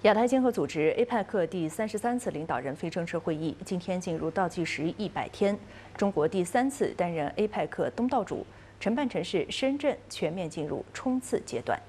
亚太经合组织 APEC 第33次领导人非正式会议今天进入倒计时100天，中国第3次担任 APEC 东道主，承办城市深圳全面进入冲刺阶段。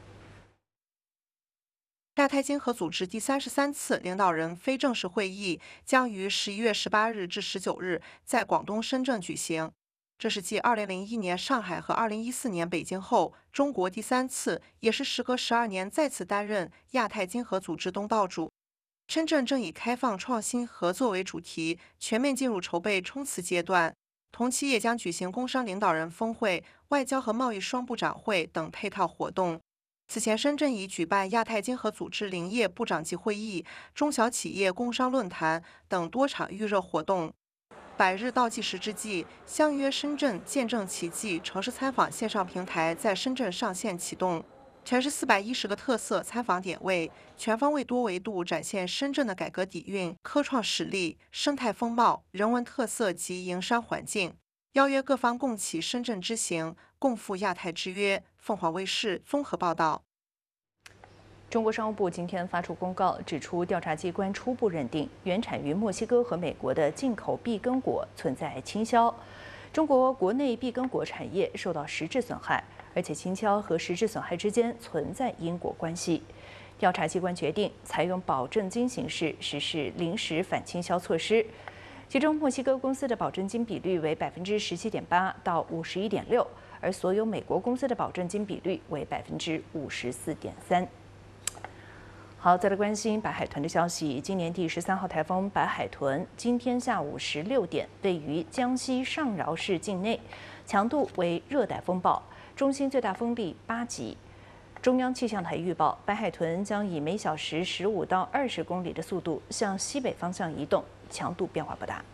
亚太经合组织第33次领导人非正式会议将于11月18日至19日在广东深圳举行。这是继2001年上海和2014年北京后，中国第3次，也是时隔12年再次担任亚太经合组织东道主。深圳正以开放、创新、合作为主题，全面进入筹备冲刺阶段。同期也将举行工商领导人峰会、外交和贸易双部长会等配套活动。此前，深圳已举办亚太经合组织林业部长级会议、中小企业工商论坛等多场预热活动。100日倒计时之际，相约深圳见证奇迹城市参访线上平台在深圳上线启动，全市410个特色参访点位，全方位多维度展现深圳的改革底蕴、科创实力、生态风貌、人文特色及营商环境，邀约各方共启深圳之行，共赴亚太之约。凤凰卫视综合报道。 中国商务部今天发出公告，指出调查机关初步认定原产于墨西哥和美国的进口碧根果存在倾销，中国国内碧根果产业受到实质损害，而且倾销和实质损害之间存在因果关系。调查机关决定采用保证金形式实施临时反倾销措施，其中墨西哥公司的保证金比率为17.8%到51.6%，而所有美国公司的保证金比率为54.3%。好，再来关心白海豚的消息。今年第13号台风白海豚今天下午16点位于江西上饶市境内，强度为热带风暴，中心最大风力8级。中央气象台预报，白海豚将以每小时15到20公里的速度向西北方向移动，强度变化不大。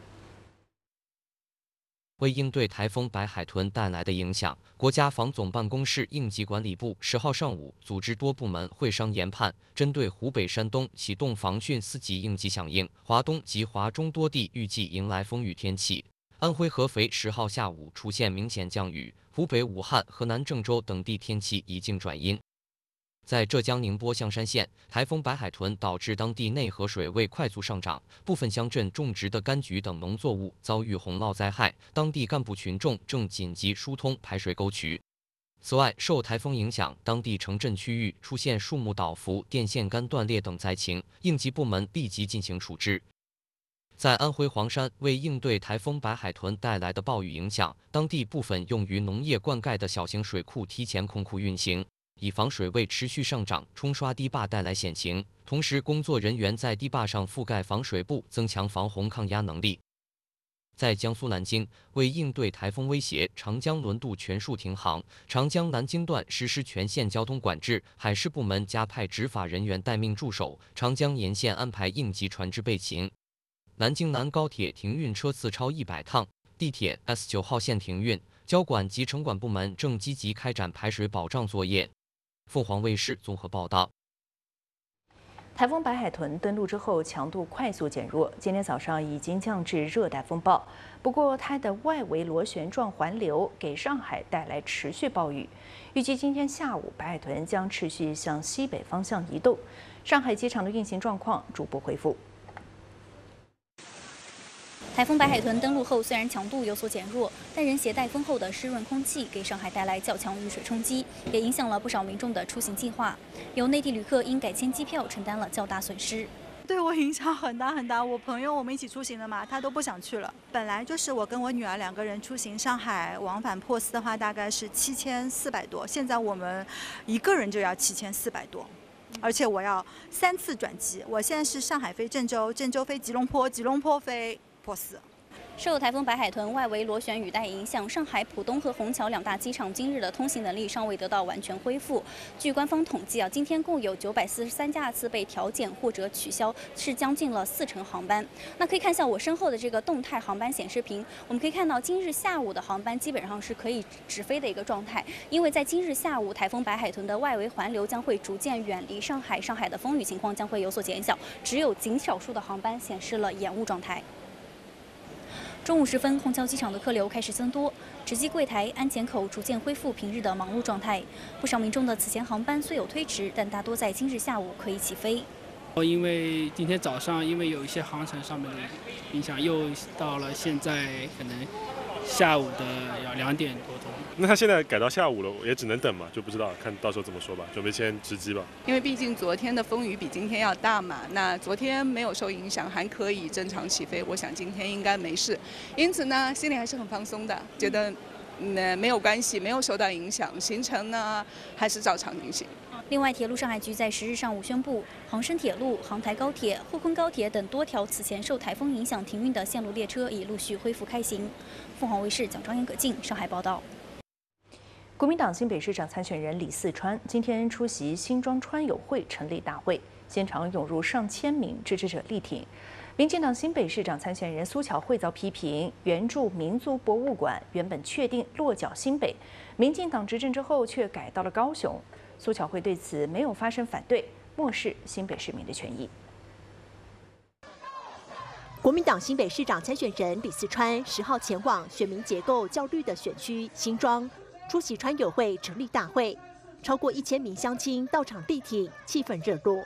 为应对台风白海豚带来的影响，国家防总办公室应急管理部10号上午组织多部门会商研判，针对湖北、山东启动防汛4级应急响应，华东及华中多地预计迎来风雨天气。安徽合肥10号下午出现明显降雨，湖北武汉、河南郑州等地天气已经转阴。在浙江宁波象山县，台风白海豚导致当地内河水位快速上涨，部分乡镇种植的柑橘等农作物遭遇洪涝灾害，当地干部群众正紧急疏通排水沟渠。此外，受台风影响，当地城镇区域出现树木倒伏、电线杆断裂等灾情，应急部门立即进行处置。在安徽黄山，为应对台风白海豚带来的暴雨影响，当地部分用于农业灌溉的小型水库提前空库运行，以防水位持续上涨冲刷堤坝带来险情。同时，工作人员在堤坝上覆盖防水布，增强防洪抗压能力。在江苏南京，为应对台风威胁，长江轮渡全数停航，长江南京段实施全线交通管制，海事部门加派执法人员待命驻守，长江沿线安排应急船只备勤。南京南高铁停运车次超100趟，地铁 S9号线停运，交管及城管部门正积极开展排水保障作业。凤凰卫视综合报道。 台风白海豚登陆之后，强度快速减弱，今天早上已经降至热带风暴。不过，它的外围螺旋状环流给上海带来持续暴雨。预计今天下午，白海豚将持续向西北方向移动，上海机场的运行状况逐步恢复。 台风白海豚登陆后，虽然强度有所减弱，但仍携带丰厚的湿润空气，给上海带来较强雨水冲击，也影响了不少民众的出行计划。有内地旅客因改签机票承担了较大损失。 对我影响很大很大。我朋友我们一起出行的嘛，他都不想去了。本来就是我跟我女儿2个人出行，上海往返珀斯的话大概是7400多，现在我们1个人就要7400多。而且我要3次转机，我现在是上海飞郑州，郑州飞吉隆坡，吉隆坡飞珀斯。 受台风白海豚外围螺旋雨带影响，上海浦东和虹桥2大机场今日的通行能力尚未得到完全恢复。据官方统计今天共有943架次被调减或者取消，是将近了40%航班。那可以看一下我身后的这个动态航班显示屏，我们可以看到今日下午的航班基本上是可以直飞的一个状态，因为在今日下午，台风白海豚的外围环流将会逐渐远离上海，上海的风雨情况将会有所减小，只有极少数的航班显示了延误状态。 中午时分，虹桥机场的客流开始增多，值机柜台、安检口逐渐恢复平日的忙碌状态。不少民众的此前航班虽有推迟，但大多在今日下午可以起飞。 因为今天早上因为有一些航程上面的影响，又到了现在可能下午的要2点多钟。 那他现在改到下午了，也只能等嘛，就不知道，看到时候怎么说吧，准备先值机吧。 因为毕竟昨天的风雨比今天要大嘛，那昨天没有受影响，还可以正常起飞，我想今天应该没事，因此呢，心里还是很放松的，觉得没有关系，没有受到影响，行程呢还是照常进行。 另外，铁路上海局在10日上午宣布，杭深铁路、杭台高铁、沪昆高铁等多条此前受台风影响停运的线路列车已陆续恢复开行。凤凰卫视蒋庄严、葛静上海报道。 国民党新北市长参选人李四川今天出席新庄川友会成立大会，现场涌入上千名支持者力挺。民进党新北市长参选人苏巧慧遭批评，原住民族博物馆原本确定落脚新北，民进党执政之后却改到了高雄。苏巧慧对此没有发声反对，漠视新北市民的权益。 国民党新北市长参选人李四川10号前往选民结构较绿的选区新庄，出席川友会成立大会，超过1000名乡亲到场力挺，气氛热络。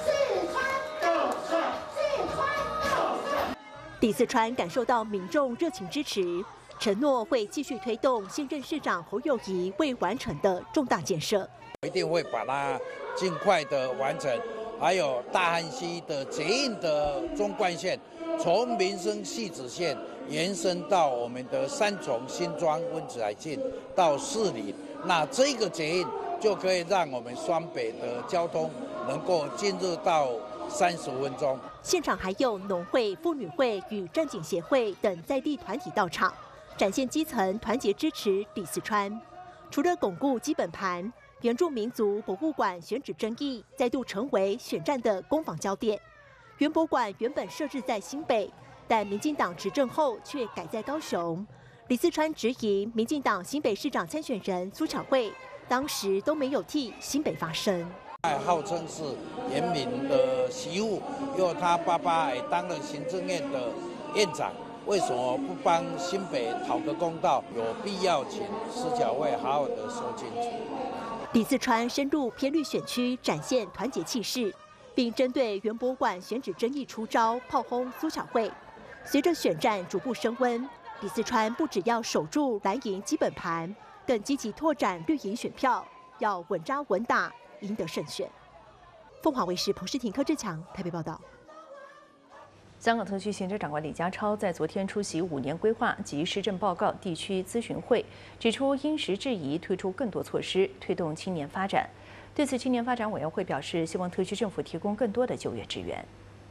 李四川感受到民众热情支持，承诺会继续推动现任市长侯友宜未完成的重大建设。 一定会把它尽快的完成，还有大汉溪的捷运的中冠线，从民生汐止线延伸到我们的三重、新庄、温子海线到士林，那这个捷运就可以让我们双北的交通能够进入到30分钟。 现场还有农会、妇女会与战警协会等在地团体到场，展现基层团结支持李四川。除了巩固基本盘，原住民族博物馆选址争议再度成为选战的攻防焦点。原博馆原本设置在新北，但民进党执政后却改在高雄。李四川质疑民进党新北市长参选人苏巧慧当时都没有替新北发声。 号称是严敏的媳妇，因为他爸爸也当了行政院的院长，为什么不帮新北讨个公道？有必要请苏巧慧好好的说清楚。 李四川深入偏绿选区，展现团结气势，并针对原博馆选址争议出招，炮轰苏巧慧。随着选战逐步升温，李四川不只要守住蓝营基本盘，更积极拓展绿营选票，要稳扎稳打，赢得胜选。凤凰卫视彭诗婷、柯志强台北报道。 香港特区行政长官李家超在昨天出席5年规划及施政报告地区咨询会，指出因时制宜推出更多措施，推动青年发展。对此，青年发展委员会表示，希望特区政府提供更多的就业支援。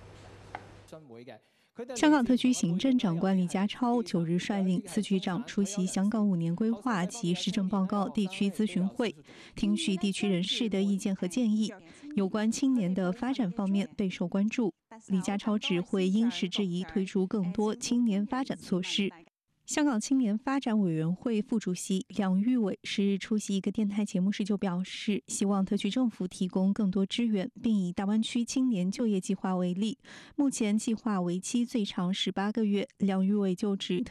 香港特区行政长官李家超9日率领司局长出席香港5年规划及施政报告地区咨询会，听取地区人士的意见和建议。有关青年的发展方面备受关注，李家超指会因时制宜推出更多青年发展措施。香港青年发展委员会副主席梁玉伟10日出席一个电台节目时就表示，希望特区政府提供更多支援，并以大湾区青年就业计划为例，目前计划为期最长18个月。梁玉伟就指，